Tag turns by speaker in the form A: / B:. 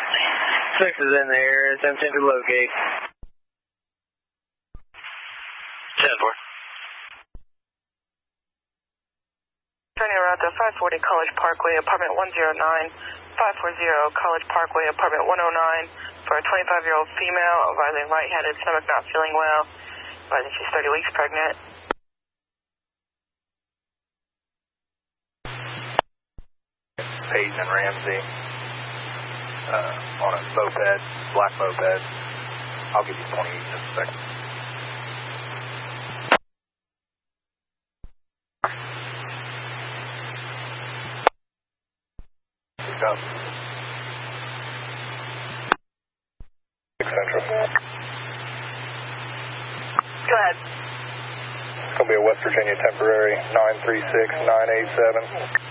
A: 6 is in the air. It's attempting to locate.
B: 10-4.
C: Turning around to 540 College Parkway, apartment 109, 540 College Parkway, apartment 109, for a 25-year-old female, advising lightheaded, stomach not feeling well, advising she's 30 weeks pregnant.
D: Peyton and Ramsey on a moped, black moped. I'll give you 20 in just a second. Go. 6 Central.
C: Go ahead.
D: It's going to be a West Virginia temporary, 936987.